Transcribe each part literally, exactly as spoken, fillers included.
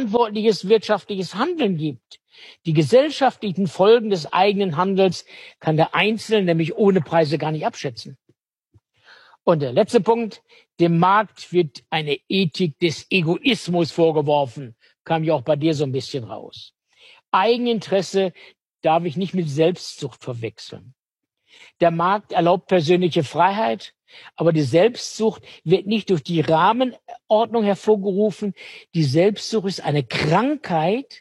verantwortliches wirtschaftliches Handeln gibt. Die gesellschaftlichen Folgen des eigenen Handels kann der Einzelne nämlich ohne Preise gar nicht abschätzen. Und der letzte Punkt, dem Markt wird eine Ethik des Egoismus vorgeworfen. Kam ja auch bei dir so ein bisschen raus. Eigeninteresse darf ich nicht mit Selbstsucht verwechseln. Der Markt erlaubt persönliche Freiheit, aber die Selbstsucht wird nicht durch die Rahmenordnung hervorgerufen. Die Selbstsucht ist eine Krankheit,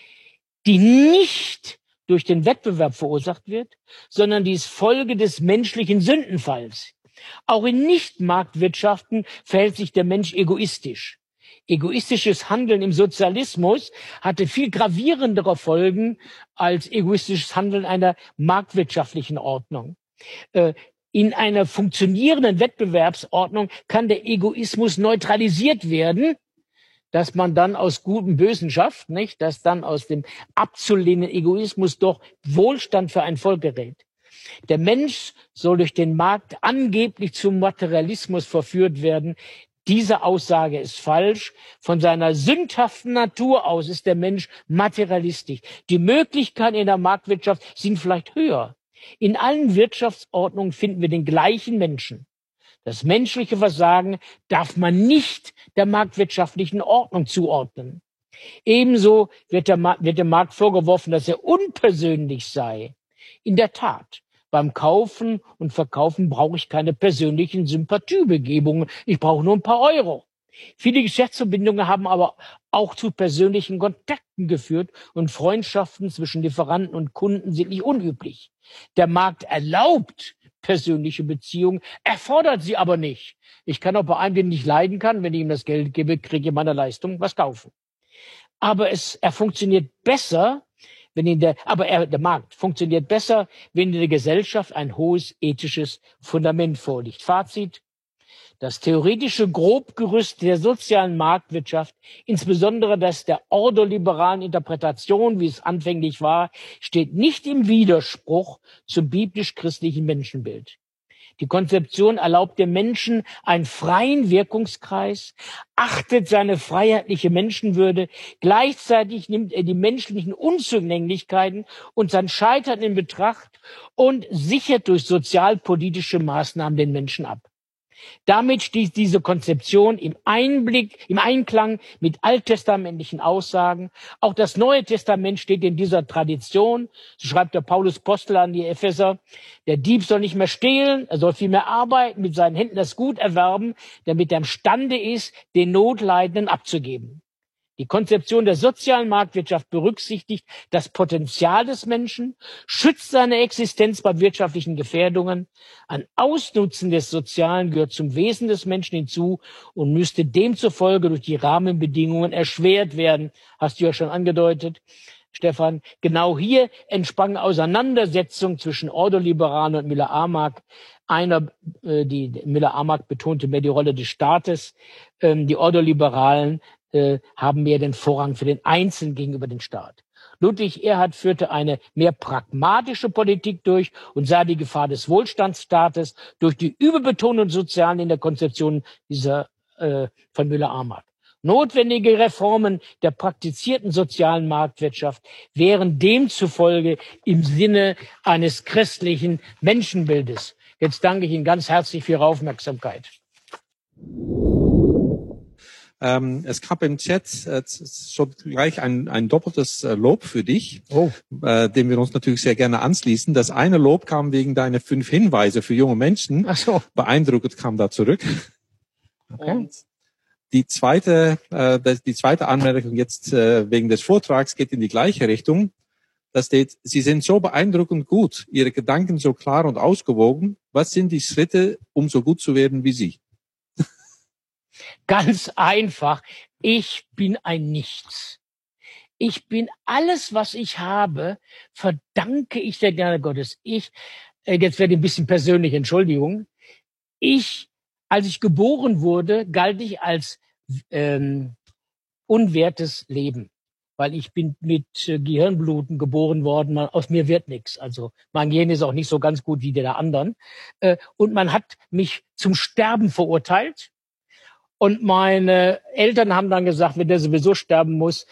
die nicht durch den Wettbewerb verursacht wird, sondern die ist Folge des menschlichen Sündenfalls. Auch in Nicht-Marktwirtschaften verhält sich der Mensch egoistisch. Egoistisches Handeln im Sozialismus hatte viel gravierendere Folgen als egoistisches Handeln einer marktwirtschaftlichen Ordnung. Äh, in einer funktionierenden Wettbewerbsordnung kann der Egoismus neutralisiert werden, dass man dann aus gutem Bösen schafft, nicht? Dass dann aus dem abzulehnenden Egoismus doch Wohlstand für ein Volk gerät. Der Mensch soll durch den Markt angeblich zum Materialismus verführt werden. Diese Aussage ist falsch. Von seiner sündhaften Natur aus ist der Mensch materialistisch. Die Möglichkeiten in der Marktwirtschaft sind vielleicht höher. In allen Wirtschaftsordnungen finden wir den gleichen Menschen. Das menschliche Versagen darf man nicht der marktwirtschaftlichen Ordnung zuordnen. Ebenso wird, der Ma- wird dem Markt vorgeworfen, dass er unpersönlich sei. In der Tat. Beim Kaufen und Verkaufen brauche ich keine persönlichen Sympathiebegebungen. Ich brauche nur ein paar Euro. Viele Geschäftsverbindungen haben aber auch zu persönlichen Kontakten geführt und Freundschaften zwischen Lieferanten und Kunden sind nicht unüblich. Der Markt erlaubt persönliche Beziehungen, erfordert sie aber nicht. Ich kann auch bei einem, den ich nicht leiden kann, wenn ich ihm das Geld gebe, kriege ich meiner Leistung was kaufen. Aber es, er funktioniert besser, wenn in der, aber er, der Markt funktioniert besser, wenn in der Gesellschaft ein hohes ethisches Fundament vorliegt. Fazit: Das theoretische Grobgerüst der sozialen Marktwirtschaft, insbesondere das der ordoliberalen Interpretation, wie es anfänglich war, steht nicht im Widerspruch zum biblisch-christlichen Menschenbild. Die Konzeption erlaubt dem Menschen einen freien Wirkungskreis, achtet seine freiheitliche Menschenwürde, gleichzeitig nimmt er die menschlichen Unzulänglichkeiten und sein Scheitern in Betracht und sichert durch sozialpolitische Maßnahmen den Menschen ab. Damit steht diese Konzeption im Einblick, im Einklang mit alttestamentlichen Aussagen. Auch das Neue Testament steht in dieser Tradition. So schreibt der Paulus Apostel an die Epheser: Der Dieb soll nicht mehr stehlen, er soll vielmehr arbeiten, mit seinen Händen das Gut erwerben, damit er imstande ist, den Notleidenden abzugeben. Die Konzeption der sozialen Marktwirtschaft berücksichtigt das Potenzial des Menschen, schützt seine Existenz bei wirtschaftlichen Gefährdungen. Ein Ausnutzen des Sozialen gehört zum Wesen des Menschen hinzu und müsste demzufolge durch die Rahmenbedingungen erschwert werden. Hast du ja schon angedeutet, Stefan. Genau hier entsprang Auseinandersetzung zwischen Ordoliberalen und Miller-Armak. Einer, äh, die Miller-Armak betonte mehr die Rolle des Staates, ähm, die Ordoliberalen äh, haben mehr den Vorrang für den Einzelnen gegenüber dem Staat. Ludwig Erhard führte eine mehr pragmatische Politik durch und sah die Gefahr des Wohlstandsstaates durch die Überbetonung Sozialen in der Konzeption dieser äh, von Müller-Armak. Notwendige Reformen der praktizierten sozialen Marktwirtschaft wären demzufolge im Sinne eines christlichen Menschenbildes. Jetzt danke ich Ihnen ganz herzlich für Ihre Aufmerksamkeit. Ähm, es gab im Chat äh, schon gleich ein, ein doppeltes äh, Lob für dich, Oh. äh, dem wir uns natürlich sehr gerne anschließen. Das eine Lob kam wegen deiner fünf Hinweise für junge Menschen. Ach so. Beeindruckend kam da zurück. Okay. Und die zweite, äh, die zweite Anmerkung jetzt äh, wegen des Vortrags geht in die gleiche Richtung. Da steht: Sie sind so beeindruckend gut, Ihre Gedanken so klar und ausgewogen. Was sind die Schritte, um so gut zu werden wie Sie? Ganz einfach. Ich bin ein Nichts. Ich bin alles, was ich habe, verdanke ich der Gnade Gottes. Ich, äh, jetzt werde ich ein bisschen persönlich, Entschuldigung. Ich, als ich geboren wurde, galt ich als ähm, unwertes Leben, weil ich bin mit äh, Gehirnbluten geboren worden. Man, aus mir wird nichts. Also mein Gehirn ist auch nicht so ganz gut wie der der anderen. Äh, und man hat mich zum Sterben verurteilt. Und meine Eltern haben dann gesagt, wenn der sowieso sterben muss,